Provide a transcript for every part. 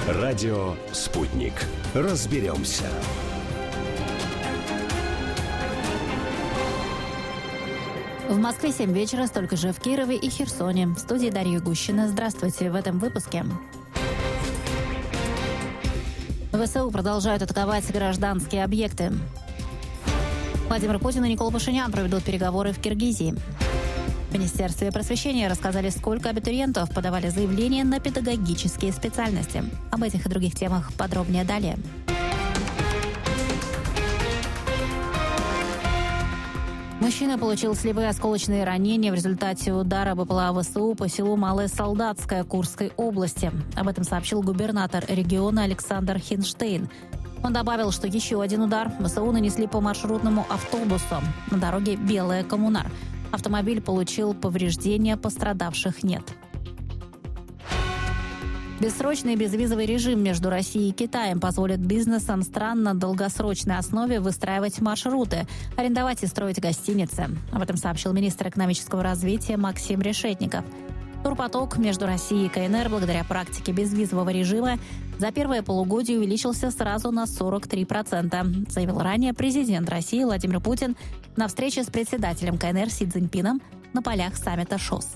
Радио «Спутник». Разберемся. В Москве 7 вечера, столько же в Кирове и Херсоне. В студии Дарья Гущина. Здравствуйте. В этом выпуске. ВСУ продолжают атаковать гражданские объекты. Владимир Путин и Никола Пашинян проведут переговоры в Киргизии. В Министерстве просвещения рассказали, сколько абитуриентов подавали заявления на педагогические специальности. Об этих и других темах подробнее далее. Мужчина получил слепые осколочные ранения в результате удара БПЛА ВСУ по селу Малая Солдатская Курской области. Об этом сообщил губернатор региона Александр Хинштейн. Он добавил, что еще один удар ВСУ нанесли по маршрутному автобусу на дороге Белая Коммунар. Автомобиль получил повреждения, пострадавших нет. Бессрочный безвизовый режим между Россией и Китаем позволит бизнесам стран на долгосрочной основе выстраивать маршруты, арендовать и строить гостиницы. Об этом сообщил министр экономического развития Максим Решетников. Турпоток между Россией и КНР благодаря практике безвизового режима за первое полугодие увеличился сразу на 43%, заявил ранее президент России Владимир Путин на встрече с председателем КНР Си Цзиньпином на полях саммита ШОС.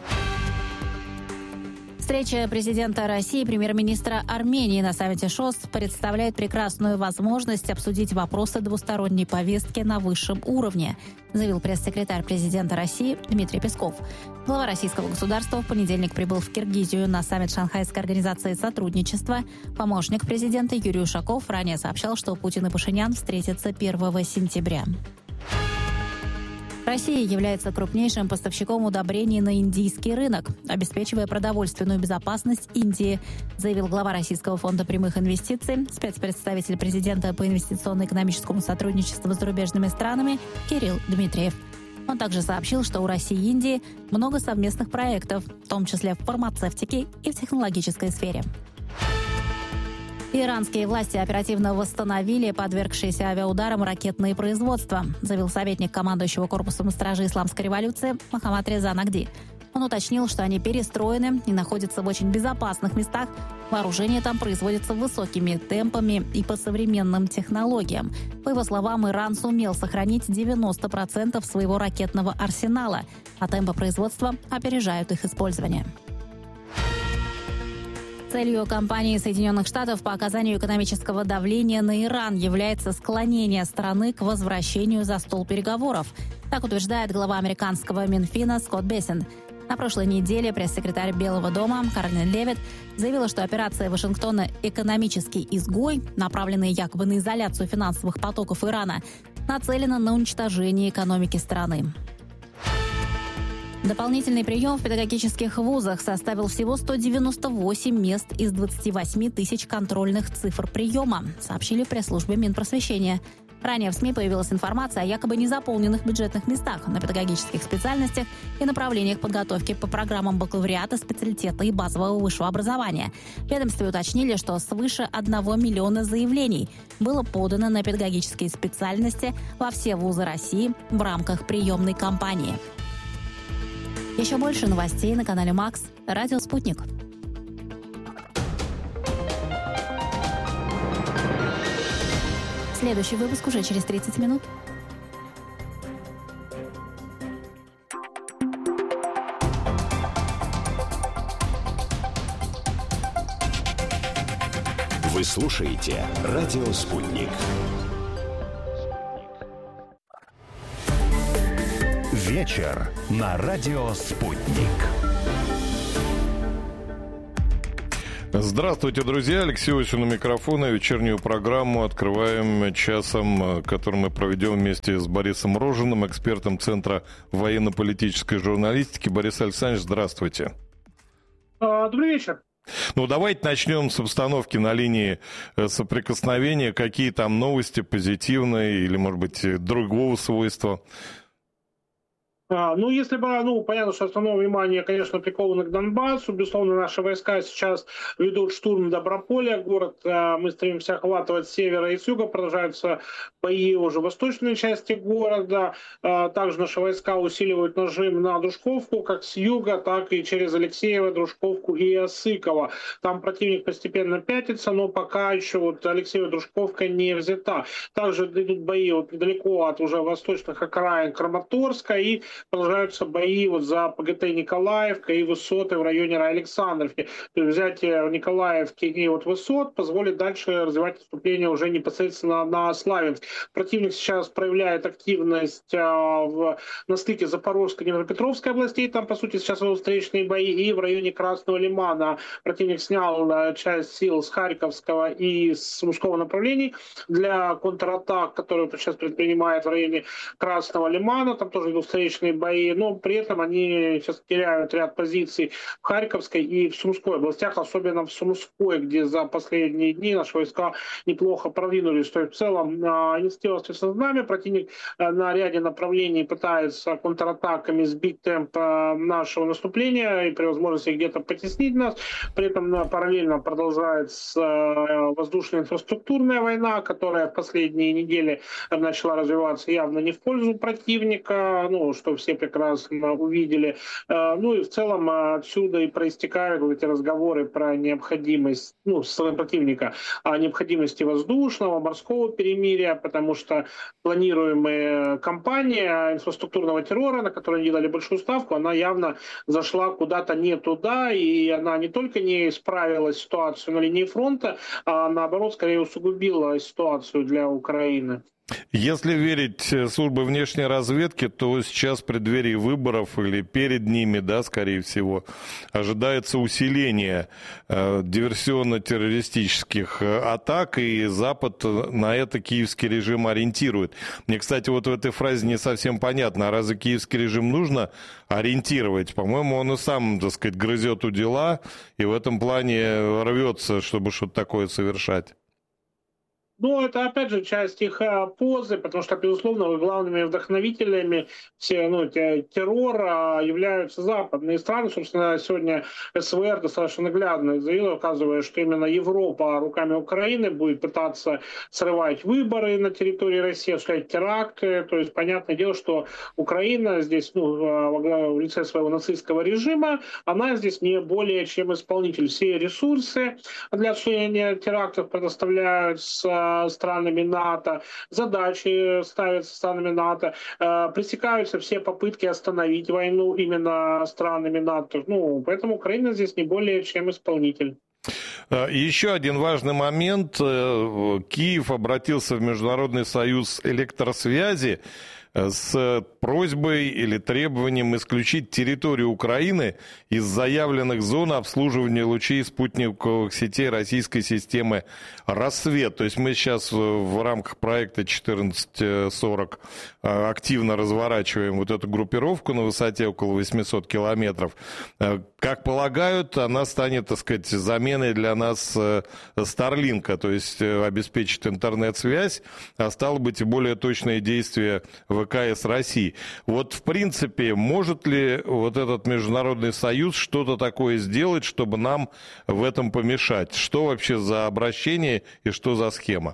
Встреча президента России и премьер-министра Армении на саммите ШОС представляет прекрасную возможность обсудить вопросы двусторонней повестки на высшем уровне, заявил пресс-секретарь президента России Дмитрий Песков. Глава российского государства в понедельник прибыл в Киргизию на саммит Шанхайской организации сотрудничества. Помощник президента Юрий Ушаков ранее сообщал, что Путин и Пашинян встретятся 1 сентября. Россия является крупнейшим поставщиком удобрений на индийский рынок, обеспечивая продовольственную безопасность Индии, заявил глава Российского фонда прямых инвестиций, спецпредставитель президента по инвестиционно-экономическому сотрудничеству с зарубежными странами Кирилл Дмитриев. Он также сообщил, что у России и Индии много совместных проектов, в том числе в фармацевтике и в технологической сфере. Иранские власти оперативно восстановили подвергшиеся авиаударам ракетные производства, заявил советник командующего корпусом стражи исламской революции Мохаммад Реза Нагди. Он уточнил, что они перестроены и находятся в очень безопасных местах. Вооружение там производится высокими темпами и по современным технологиям. По его словам, Иран сумел сохранить 90% своего ракетного арсенала, а темпы производства опережают их использование. Целью кампании Соединенных Штатов по оказанию экономического давления на Иран является склонение страны к возвращению за стол переговоров. Так утверждает глава американского Минфина Скотт Бессент. На прошлой неделе пресс-секретарь Белого дома Каролин Левитт заявила, что операция Вашингтона «Экономический изгой», направленная якобы на изоляцию финансовых потоков Ирана, нацелена на уничтожение экономики страны. Дополнительный прием в педагогических вузах составил всего 198 мест из 28 тысяч контрольных цифр приема, сообщили в пресс-службе Минпросвещения. Ранее в СМИ появилась информация о якобы незаполненных бюджетных местах на педагогических специальностях и направлениях подготовки по программам бакалавриата, специалитета и базового высшего образования. В ведомстве уточнили, что свыше 1 миллиона заявлений было подано на педагогические специальности во все вузы России в рамках приемной кампании. Еще больше новостей на канале МАКС. Радио «Спутник». Следующий выпуск уже через 30 минут. Вы слушаете «Радио Спутник». Вечер на радио «Спутник». Здравствуйте, друзья. Алексей Осин у микрофона. Вечернюю программу открываем часом, который мы проведем вместе с Борисом Рожиным, экспертом Центра военно-политической журналистики. Борис Александрович, здравствуйте. Добрый вечер. Ну, давайте начнем с обстановки на линии соприкосновения. Какие там новости, позитивные или, может быть, другого свойства? Ну, если бы, понятно, что основное внимание, конечно, приковано к Донбассу. Безусловно, наши войска сейчас ведут штурм Доброполя. Город мы стремимся охватывать с севера и с юга. Продолжаются бои уже в восточной части города. Также наши войска усиливают нажим на Дружковку, как с юга, так и через Алексеево, Дружковку и Осыково. Там противник постепенно пятится, но пока еще Алексеево, Дружковка не взята. Также идут бои недалеко от уже восточных окраин Краматорска, и продолжаются бои за ПГТ Николаевка и высоты в районе Александровки. То есть взятие Николаевки и высот позволит дальше развивать наступление уже непосредственно на Славянск. Противник сейчас проявляет активность на стыке Запорожской и Днепропетровской областей. Там, по сути, сейчас встречные бои. И в районе Красного Лимана противник снял часть сил с Харьковского и с Сумского направлений для контратак, которые сейчас предпринимает в районе Красного Лимана. Там тоже идут встречные бои, но при этом они сейчас теряют ряд позиций в Харьковской и в Сумской областях, особенно в Сумской, где за последние дни наши войска неплохо продвинулись. То есть в целом инициатива остается с нами. Противник на ряде направлений пытается контратаками сбить темп нашего наступления и при возможности где-то потеснить нас. При этом параллельно продолжается воздушная инфраструктурная война, которая в последние недели начала развиваться явно не в пользу противника, что все прекрасно увидели. Ну и в целом отсюда и проистекают эти разговоры про необходимость, со стороны противника, о необходимости воздушного, морского перемирия, потому что планируемая кампания инфраструктурного террора, на которой они дали большую ставку, она явно зашла куда-то не туда, и она не только не исправила ситуацию на линии фронта, а наоборот, скорее усугубила ситуацию для Украины. Если верить службе внешней разведки, то сейчас в преддверии выборов или перед ними, скорее всего, ожидается усиление диверсионно-террористических атак, и Запад на это киевский режим ориентирует. Мне, кстати, в этой фразе не совсем понятно, а разве киевский режим нужно ориентировать? По-моему, он и сам, грызет у дела, и в этом плане рвется, чтобы что-то такое совершать. Это, опять же, часть их позы, потому что, безусловно, главными вдохновителями террора являются западные страны. Собственно, сегодня СВР достаточно наглядно заявила, указывая, что именно Европа руками Украины будет пытаться срывать выборы на территории России, осуществлять теракты. То есть, понятное дело, что Украина здесь, в лице своего нацистского режима, она здесь не более чем исполнитель. Все ресурсы для осуществления терактов предоставляются странами НАТО, задачи ставятся странами НАТО, пресекаются все попытки остановить войну именно странами НАТО. Поэтому Украина здесь не более чем исполнитель. Еще один важный момент. Киев обратился в Международный союз электросвязи с просьбой или требованием исключить территорию Украины из заявленных зон обслуживания лучей спутниковых сетей российской системы «Рассвет». То есть мы сейчас в рамках проекта 1440 активно разворачиваем эту группировку на высоте около 800 километров. Как полагают, она станет, заменой для нас Старлинка, то есть обеспечит интернет-связь, а стало быть и более точные действия ВКС России. В принципе, может ли этот международный союз что-то такое сделать, чтобы нам в этом помешать? Что вообще за обращение и что за схема?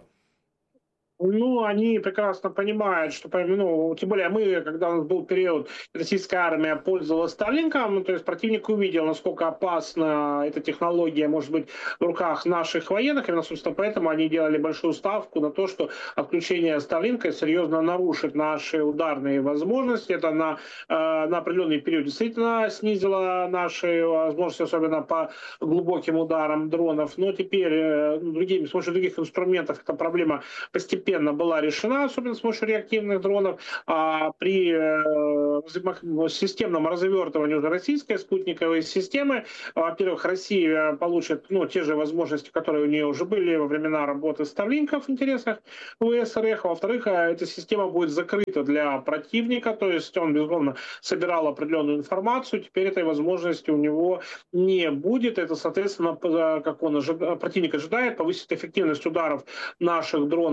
Они прекрасно понимают, что, тем более мы, когда у нас был период, российская армия пользовалась Старлинком, то есть противник увидел, насколько опасна эта технология может быть в руках наших военных, именно, собственно, поэтому они делали большую ставку на то, что отключение Старлинка серьезно нарушит наши ударные возможности. Это на определенный период действительно снизило наши возможности, особенно по глубоким ударам дронов. Но теперь с помощью других инструментов эта проблема постепенно была решена, особенно с помощью реактивных дронов. А при системном развертывании уже российской спутниковой системы, во-первых, Россия получит те же возможности, которые у нее уже были во времена работы Старлинков в интересах ВСРФ. Во-вторых, эта система будет закрыта для противника, то есть он, безусловно, собирал определенную информацию, теперь этой возможности у него не будет. Это, соответственно, как противник ожидает, повысит эффективность ударов наших дронов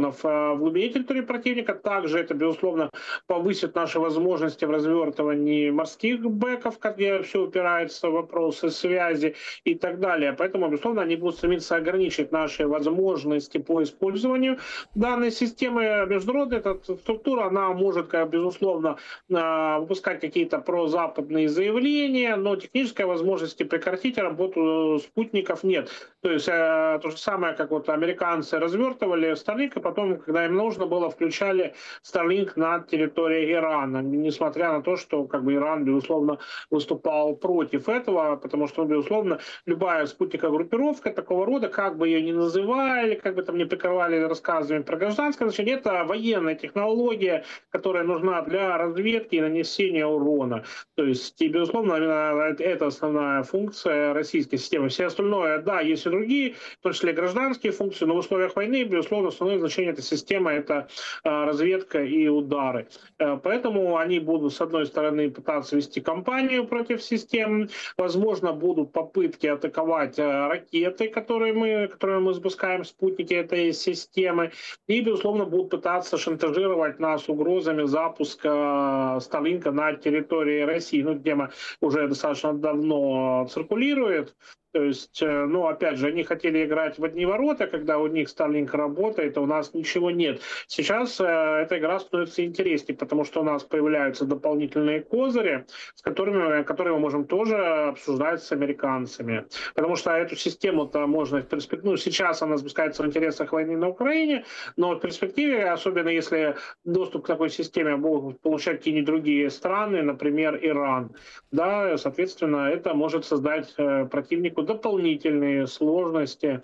в глубине территории противника. Также это, безусловно, повысит наши возможности в развертывании морских бэков, где все упирается в вопросы связи и так далее. Поэтому, безусловно, они будут стремиться ограничить наши возможности по использованию данной системы. Международная эта структура, она может, безусловно, выпускать какие-то прозападные заявления, но технической возможности прекратить работу спутников нет. То есть то же самое, как вот американцы развертывали Starlink, и потом, когда им нужно было, включали Starlink на территории Ирана, несмотря на то, что Иран, безусловно, выступал против этого, потому что, безусловно, любая спутниковая группировка такого рода, как бы ее ни называли, как бы там ни прикрывали рассказами про гражданское значение, это военная технология, которая нужна для разведки и нанесения урона. То есть, и, безусловно, это основная функция российской системы. Все остальное, да, есть и другие, в том числе гражданские функции, но в условиях войны, безусловно, основное значение этой системы – это разведка и удары. Поэтому они будут, с одной стороны, пытаться вести кампанию против систем, возможно, будут попытки атаковать ракеты, которые мы запускаем, спутники этой системы, и, безусловно, будут пытаться шантажировать нас угрозами запуска Starlink на территории России, тема уже достаточно давно циркулирует. То есть, опять же, они хотели играть в одни ворота, когда у них Starlink работает, а у нас ничего нет. Сейчас эта игра становится интереснее, потому что у нас появляются дополнительные козыри, которые мы можем тоже обсуждать с американцами. Потому что эту систему-то можно в перспективе... сейчас она запускается в интересах войны на Украине, но в перспективе, особенно если доступ к такой системе будут получать какие-нибудь другие страны, например, Иран, да, соответственно, это может создать противнику дополнительные сложности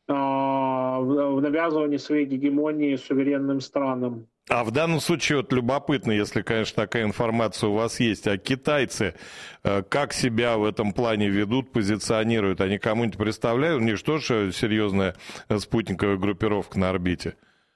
в навязывании своей гегемонии суверенным странам. А в данном случае любопытно, если, конечно, такая информация у вас есть, а китайцы как себя в этом плане ведут, позиционируют? Они кому-нибудь представляют? У них что же серьезная спутниковая группировка на орбите?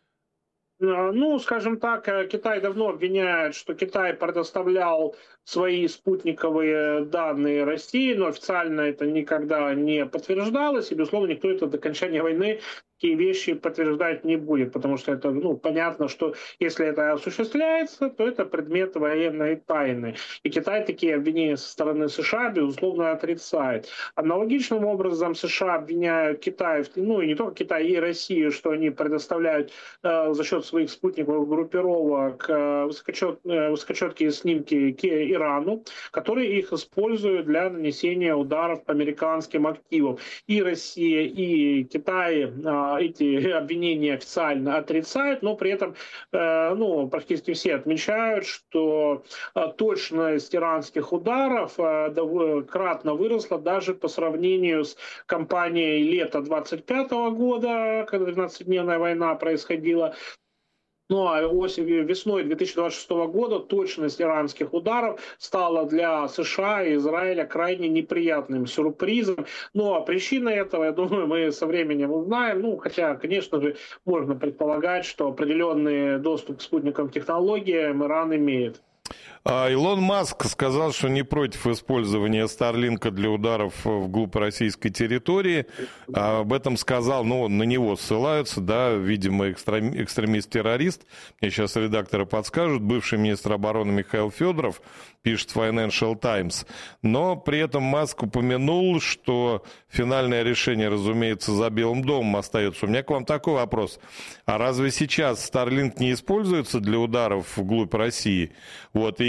Скажем так, Китай давно обвиняет, что Китай предоставлял свои спутниковые данные России, но официально это никогда не подтверждалось, и, безусловно, никто это до окончания войны такие вещи подтверждать не будет, потому что это, понятно, что если это осуществляется, то это предмет военной тайны. И Китай такие обвинения со стороны США, безусловно, отрицает. Аналогичным образом США обвиняют Китай, и не только Китай, и Россию, что они предоставляют за счет своих спутниковых группировок высокочеткие снимки к Ирану, которые их используют для нанесения ударов по американским активам. И Россия, и Китай эти обвинения официально отрицают, но при этом практически все отмечают, что точность иранских ударов кратно выросла даже по сравнению с кампанией лета 25 года, когда 12-дневная война происходила. А весной 2026 года точность иранских ударов стала для США и Израиля крайне неприятным сюрпризом. А причина этого, я думаю, мы со временем узнаем. Хотя, конечно же, можно предполагать, что определенный доступ к спутниковым технологиям Иран имеет. Илон Маск сказал, что не против использования Старлинка для ударов вглубь российской территории. Об этом сказал, на него ссылаются, да, видимо, экстремист-террорист. Мне сейчас редакторы подскажут. Бывший министр обороны Михаил Федоров пишет Financial Times. Но при этом Маск упомянул, что финальное решение, разумеется, за Белым домом остается. У меня к вам такой вопрос. А разве сейчас Starlink не используется для ударов вглубь России? И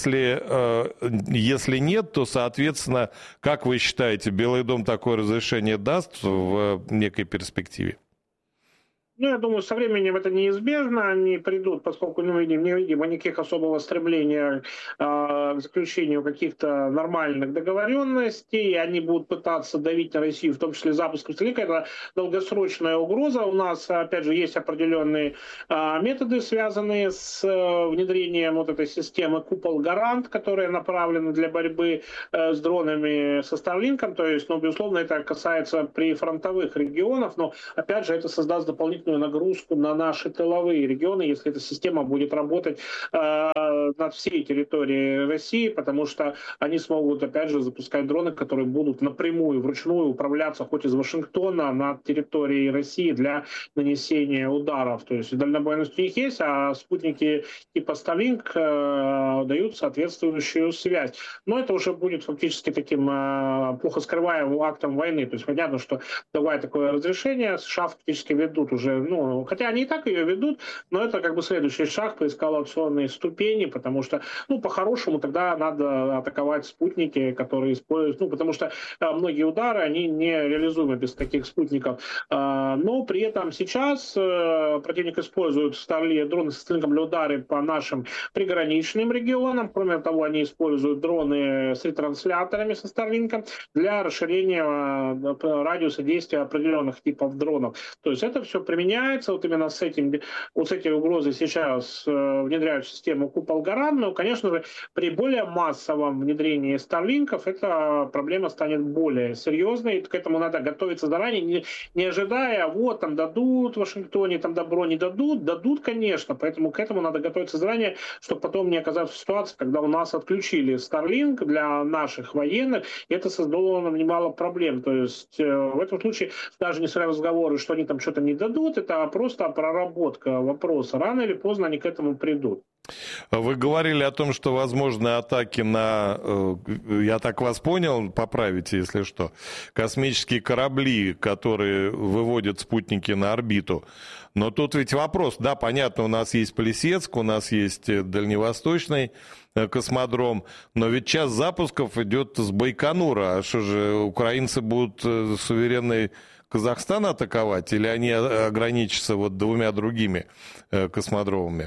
если нет, то, соответственно, как вы считаете, Белый дом такое разрешение даст в некой перспективе? Я думаю, со временем это неизбежно, они придут, поскольку не видим никаких особого стремления к заключению каких-то нормальных договоренностей, и они будут пытаться давить на Россию, в том числе запуском Starlink. Это долгосрочная угроза. У нас, опять же, есть определенные методы, связанные с внедрением этой системы «Купол-Гарант», которая направлена для борьбы с дронами со Starlink. То есть, безусловно, это касается прифронтовых регионов, но, опять же, это создаст дополнительную нагрузку на наши тыловые регионы, если эта система будет работать над всей территорией России, потому что они смогут, опять же, запускать дроны, которые будут напрямую, вручную управляться хоть из Вашингтона над территорией России для нанесения ударов. То есть дальнобойность у них есть, а спутники типа Starlink дают соответствующую связь. Но это уже будет фактически таким плохо скрываемым актом войны. То есть понятно, что давая такое разрешение, США фактически ведут уже, ну, хотя они и так ее ведут, но это как бы следующий шаг по эскалационной ступени, потому что, ну, по-хорошему тогда надо атаковать спутники, которые используют, ну, потому что многие удары, они не реализуемы без таких спутников. Но при этом сейчас противник использует дроны с Starlink для удара по нашим приграничным регионам. Кроме того, они используют дроны с ретрансляторами со Starlink для расширения радиуса действия определенных типов дронов. То есть это все применяется. Вот именно с этой угрозой сейчас внедряют систему Купол-Гаран. Но, конечно же, при более массовом внедрении Starlink'ов эта проблема станет более серьезной. К этому надо готовиться заранее, не ожидая, вот там дадут в Вашингтоне, там добро не дадут. Дадут, конечно. Поэтому к этому надо готовиться заранее, чтобы потом не оказаться в ситуации, когда у нас отключили Starlink для наших военных, и это создало нам немало проблем. То есть в этом случае даже несмотря на разговоры, что они там что-то не дадут, это просто проработка вопроса. Рано или поздно они к этому придут. Вы говорили о том, что возможны атаки на, я так вас понял, поправите, если что, космические корабли, которые выводят спутники на орбиту. Но тут ведь вопрос, да, понятно, у нас есть Плесецк, у нас есть Дальневосточный космодром, но ведь час запусков идет с Байконура. А что же, украинцы будут суверенный Казахстан атаковать, или они ограничатся вот двумя другими космодромами?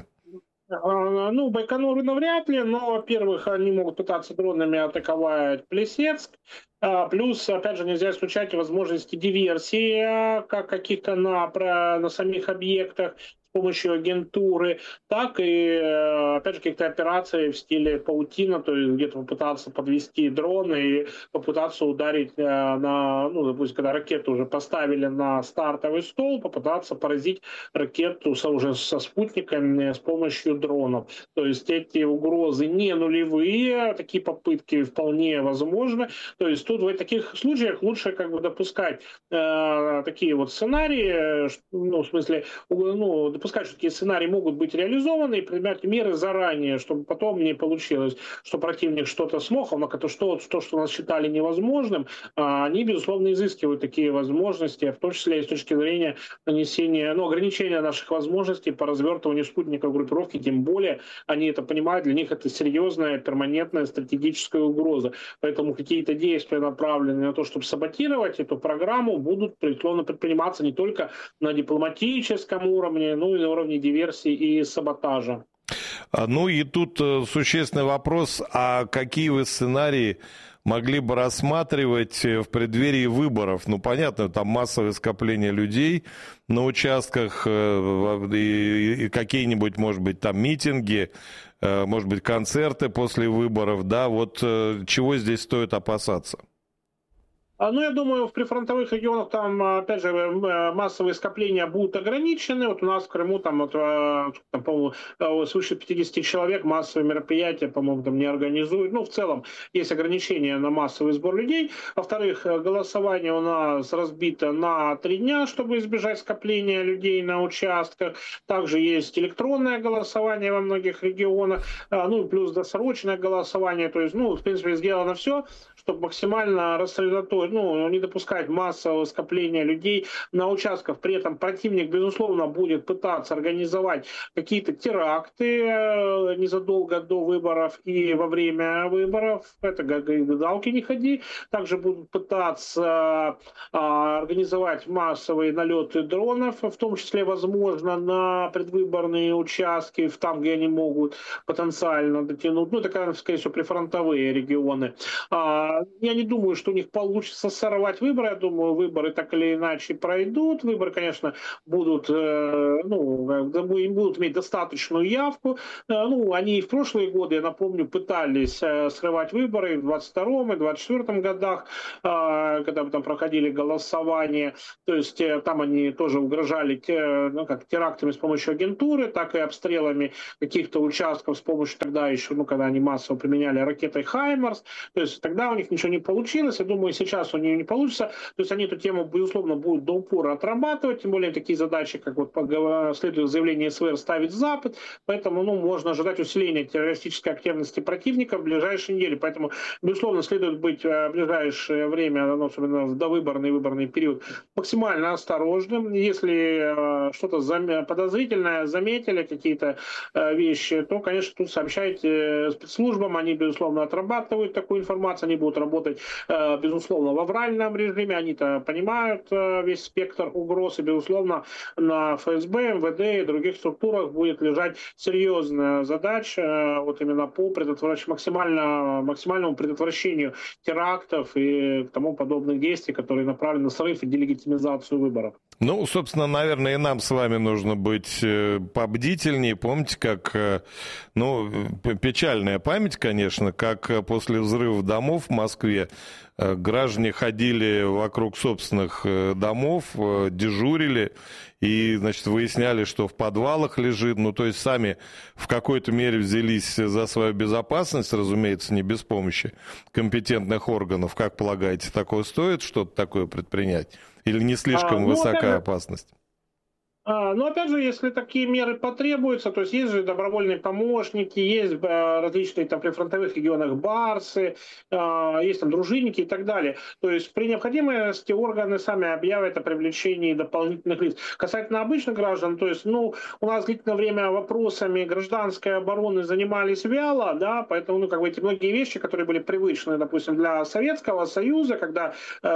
Ну, Байконур навряд ли, но, во-первых, они могут пытаться дронами атаковать Плесецк. Плюс, опять же, нельзя исключать возможности диверсии как каких-то на самих объектах с помощью агентуры, так и, опять же, каких-то операций в стиле паутина, то есть где-то попытаться подвести дрон и попытаться ударить ну, допустим, когда ракету уже поставили на стартовый стол, попытаться поразить ракету уже со спутниками с помощью дронов. То есть эти угрозы не нулевые, такие попытки вполне возможны. То есть тут в таких случаях лучше как бы допускать такие вот сценарии, ну, в смысле, ну, допускать, что такие сценарии могут быть реализованы и принимать меры заранее, чтобы потом не получилось, что противник что-то смог, однако то, что нас считали невозможным, они, безусловно, изыскивают такие возможности, в том числе и с точки зрения нанесения, ну, ограничения наших возможностей по развертыванию спутников группировки, тем более они это понимают, для них это серьезная, перманентная стратегическая угроза. Поэтому какие-то действия, направленные на то, чтобы саботировать эту программу, будут предприниматься не только на дипломатическом уровне, но и на уровне диверсии и саботажа. Ну и тут существенный вопрос, а какие вы сценарии могли бы рассматривать в преддверии выборов? Ну, понятно, там массовое скопление людей на участках, и какие-нибудь, может быть, там митинги, может быть, концерты после выборов, да, вот чего здесь стоит опасаться? Ну, я думаю, в прифронтовых регионах там, опять же, массовые скопления будут ограничены. Вот у нас в Крыму там, вот, там по-моему, свыше 50 человек массовые мероприятия, по-моему, там не организуют. Ну, в целом, есть ограничения на массовый сбор людей. Во-вторых, голосование у нас разбито на 3 дня, чтобы избежать скопления людей на участках. Также есть электронное голосование во многих регионах. Ну, и плюс досрочное голосование. То есть, ну, в принципе, сделано все, чтобы максимально рассредоточить, ну, не допускать массового скопления людей на участках. При этом противник, безусловно, будет пытаться организовать какие-то теракты незадолго до выборов и во время выборов. Это гадалки не ходи. Также будут пытаться организовать массовые налеты дронов, в том числе, возможно, на предвыборные участки, там, где они могут потенциально дотянуть. Ну, это, скорее всего, прифронтовые регионы. Я не думаю, что у них получится сорвать выборы. Я думаю, выборы так или иначе пройдут. Выборы, конечно, будут, будут иметь достаточную явку. Они и в прошлые годы, я напомню, пытались срывать выборы в 22-м и 24-м годах, когда там проходили голосования. То есть там они тоже угрожали терактами с помощью агентуры, так и обстрелами каких-то участков с помощью тогда еще, когда они массово применяли ракетой «Хаймарс». То есть тогда у них ничего не получилось. Я думаю, сейчас у них не получится. То есть они эту тему, безусловно, будут до упора отрабатывать. Тем более такие задачи, как следует заявление СВР, ставить Запад. Поэтому можно ожидать усиления террористической активности противника в ближайшие недели. Поэтому, безусловно, следует быть в ближайшее время, особенно в довыборный и выборный период, максимально осторожным. Если что-то подозрительное заметили, какие-то вещи, то, конечно, тут сообщайте спецслужбам. Они, безусловно, отрабатывают такую информацию. Они будут работать, безусловно, в авральном режиме. Они-то понимают весь спектр угроз. И, безусловно, на ФСБ, МВД и других структурах будет лежать серьезная задача именно по максимальному предотвращению терактов и тому подобных действий, которые направлены на срыв и делегитимизацию выборов. Собственно, наверное, и нам с вами нужно быть побдительнее. Помните, как, печальная память, конечно, как после взрыва домов в Москве граждане ходили вокруг собственных домов, дежурили и, значит, выясняли, что в подвалах лежит. То есть сами в какой-то мере взялись за свою безопасность, разумеется, не без помощи компетентных органов. Как полагаете, такое стоит что-то такое предпринять? Или не слишком высока опасность? Опять же, если такие меры потребуются, то есть же добровольные помощники, есть различные там при фронтовых регионах барсы, есть там дружинники и так далее. То есть при необходимости органы сами объявят о привлечении дополнительных лиц. Касательно обычных граждан, то есть, у нас длительное время вопросами гражданской обороны занимались вяло, да, поэтому, эти многие вещи, которые были привычны, допустим, для Советского Союза, когда,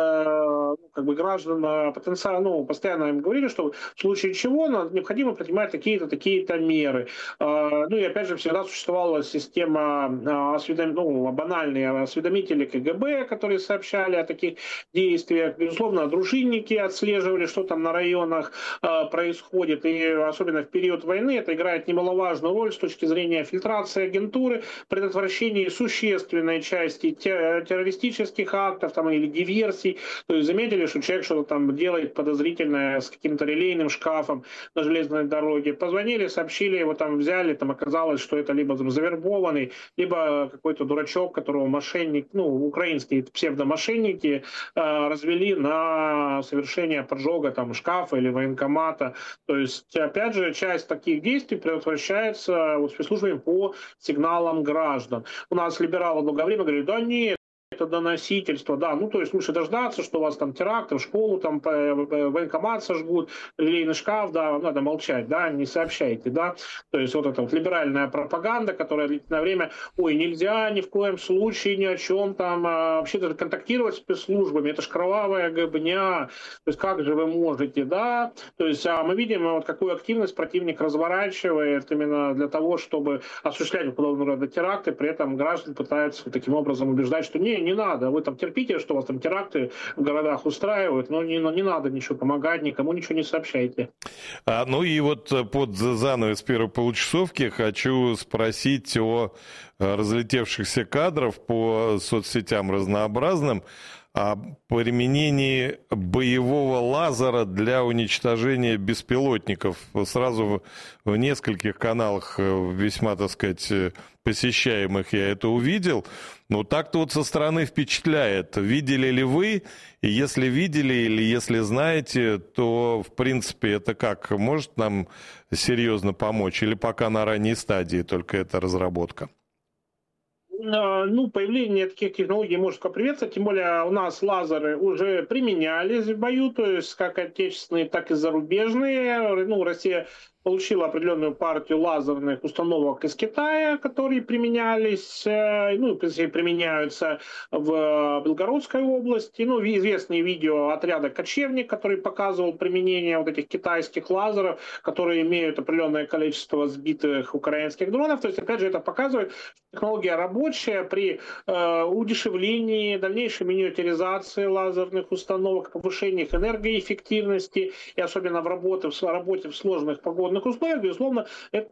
граждан потенциально, постоянно им говорили, что в случае чего необходимо принимать такие-то меры. И опять же, всегда существовала система банальные осведомители КГБ, которые сообщали о таких действиях. Безусловно, дружинники отслеживали, что там на районах происходит. И особенно в период войны это играет немаловажную роль с точки зрения фильтрации агентуры, предотвращения существенной части террористических актов или диверсий. То есть заметили, что человек что-то там делает подозрительное с каким-то релейным шкафом на железной дороге. Позвонили, сообщили, его там взяли, оказалось, что это либо завербованный, либо какой-то дурачок, которого мошенник, украинские псевдомошенники развели на совершение поджога шкафа или военкомата. То есть, опять же, часть таких действий предотвращается спецслужбами по сигналам граждан. У нас либералы долгое время говорили, да нет, это доносительство, да, то есть лучше дождаться, что у вас там теракт, в школу военкомат сожгут, релейный шкаф, да, надо молчать, да, не сообщайте, да, то есть эта либеральная пропаганда, которая длительное время, нельзя ни в коем случае ни о чем вообще даже контактировать с спецслужбами, это ж кровавая гобня, то есть как же вы можете, да, то есть мы видим, какую активность противник разворачивает именно для того, чтобы осуществлять подобного рода теракты, при этом граждан пытаются таким образом убеждать, что не надо, вы терпите, что у вас теракты в городах устраивают, но не надо ничего помогать, никому ничего не сообщайте. Под занавес первой получасовки хочу спросить о разлетевшихся кадрах по соцсетям разнообразным, о применении боевого лазера для уничтожения беспилотников. Сразу в нескольких каналах, весьма, посещаемых, я это увидел. Так-то со стороны впечатляет. Видели ли вы? И если видели или если знаете, то, в принципе, это как? Может нам серьезно помочь? Или пока на ранней стадии только эта разработка? Появление таких технологий может приветствовать, тем более у нас лазеры уже применялись в бою, то есть как отечественные, так и зарубежные. Россия получила определенную партию лазерных установок из Китая, которые применялись, ну, применяются в Белгородской области. Ну, известные видео отряда «Кочевник», который показывал применение вот этих китайских лазеров, которые имеют определенное количество сбитых украинских дронов. То есть, опять же, это показывает, что технология рабочая при удешевлении, дальнейшей миниатюризации лазерных установок, повышении их энергоэффективности и особенно в работе в сложных погодных условиях, безусловно,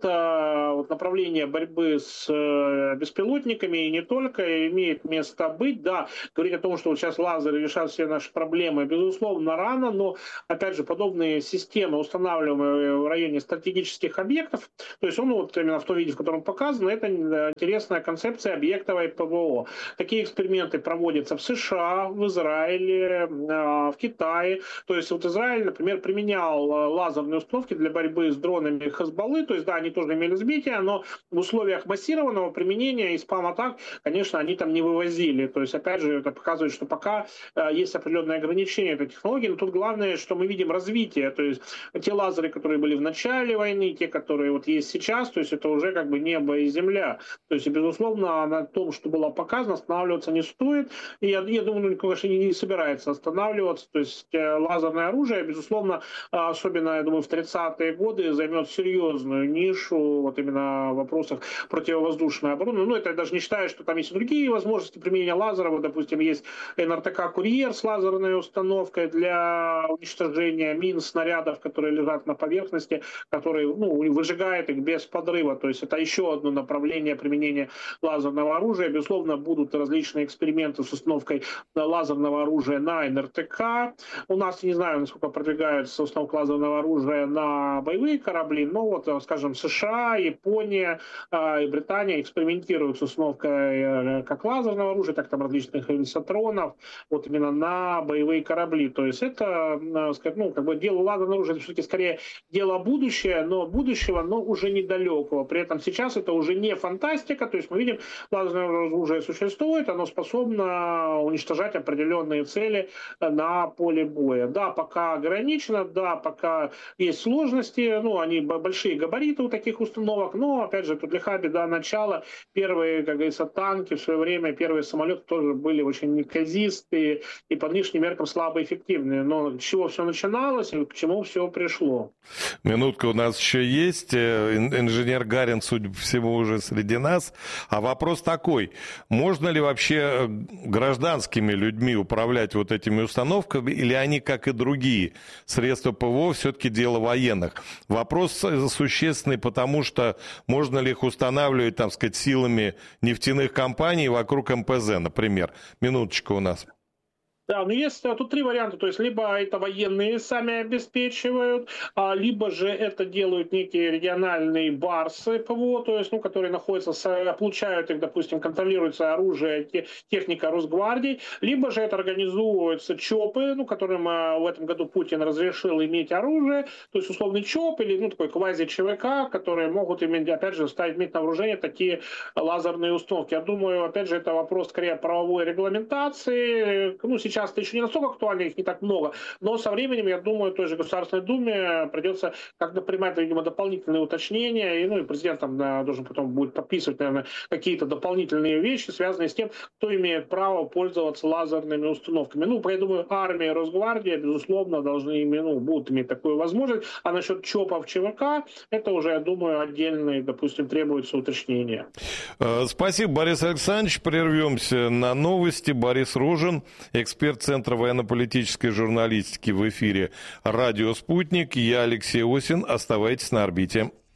это вот направление борьбы с беспилотниками и не только имеет место быть. Да, говорить о том, что вот сейчас лазеры решат все наши проблемы, безусловно, рано, но, опять же, подобные системы, устанавливаемые в районе стратегических объектов, то есть он вот именно в том виде, в котором показано, это интересная концепция объектовой ПВО. Такие эксперименты проводятся в США, в Израиле, в Китае. То есть вот Израиль, например, применял лазерные установки для борьбы с дронами Хезболлы, то есть да, они тоже имели сбития, но в условиях массированного применения и спам-атак, конечно, они там не вывозили. То есть, опять же, это показывает, что пока есть определенные ограничения этой технологии, но тут главное, что мы видим развитие. То есть те лазеры, которые были в начале войны, те, которые вот есть сейчас, то есть это уже как бы небо и земля. То есть, безусловно, на том, что было показано, останавливаться не стоит. И я думаю, никто, конечно, не собирается останавливаться. То есть лазерное оружие, безусловно, особенно, я думаю, в 30-е годы займет серьезную нишу вот именно в вопросах противовоздушной обороны. Ну, это я даже не считаю, что там есть и другие возможности применения лазера. Вот, допустим, есть НРТК «Курьер» с лазерной установкой для уничтожения мин, снарядов, которые лежат на поверхности, которые, ну, выжигает их без подрыва. То есть это еще одно направление применения лазерного оружия. Безусловно, будут различные эксперименты с установкой лазерного оружия на НРТК. У нас, не знаю, насколько продвигается установка лазерного оружия на боевые корабли, но вот, скажем, США, Япония и Британия экспериментируют с установкой как лазерного оружия, так там различных рельсотронов, вот именно на боевые корабли. То есть это, ну, как бы дело лазерного оружия, это все-таки скорее дело будущего, но уже недалекого. При этом сейчас это уже не фантастика, то есть мы видим, лазерное оружие существует, оно способно уничтожать определенные цели на поле боя. Да, пока ограничено, да, пока есть сложности, ну, они большие габариты у таких установок, но, опять же, тут лиха беда начала. Первые, как говорится, танки в свое время, первые самолеты тоже были очень неказистые и по нынешним меркам слабо эффективные. Но с чего все начиналось и к чему все пришло? Минутка у нас еще есть. Инженер Гарин, судя по всему, уже среди нас. А вопрос такой. Можно ли вообще гражданскими людьми управлять вот этими установками, или они, как и другие средства ПВО, все-таки дело военных? Вопрос существенный, потому что можно ли их устанавливать, так сказать, силами нефтяных компаний вокруг МПЗ, например. Минуточку у нас. Да, но есть тут три варианта. То есть либо это военные сами обеспечивают, либо же это делают некие региональные барсы ПВО, то есть, ну, которые находятся, получают их, допустим, контролируется оружие, техника Росгвардии, либо же это организуются ЧОПы, ну, которым в этом году Путин разрешил иметь оружие, то есть условный ЧОП или, ну, такой квази-ЧВК, которые могут иметь, опять же, иметь на вооружение такие лазерные установки. Я думаю, опять же, это вопрос скорее правовой регламентации. Ну, сейчас это еще не настолько актуально, их не так много, но со временем, я думаю, той же Государственной Думе придется как-то принимать, видимо, дополнительные уточнения, и, ну, и президент там должен потом будет подписывать, наверное, какие-то дополнительные вещи, связанные с тем, кто имеет право пользоваться лазерными установками. Ну, я думаю, армия, Росгвардия, безусловно, должны, ну, будут иметь такую возможность, а насчет ЧОПов, ЧВК, это уже, я думаю, отдельные, допустим, требуется уточнения. Спасибо, Борис Александрович. Прервемся на новости. Борис Рожин, эксперт Центра военно-политической журналистики, в эфире «Радио Спутник». Я Алексей Осин. Оставайтесь на орбите.